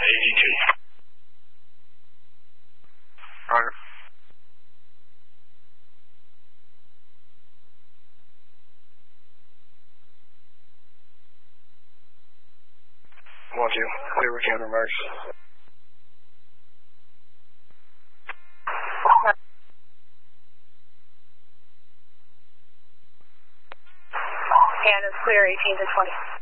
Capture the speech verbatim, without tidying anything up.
eighty-two. Roger. One, two. Clear with counter marks. And it's clear eighteen to twenty.